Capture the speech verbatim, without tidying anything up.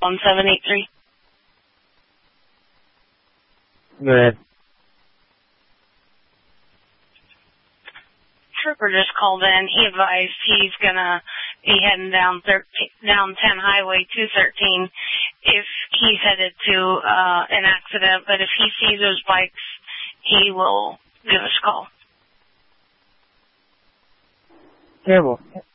one seven eight three. Go ahead. Trooper just called in. He advised he's gonna be heading down thirteen, down ten Highway two thirteen if he's headed to uh, an accident. But if he sees those bikes, he will give us a call. Terrible.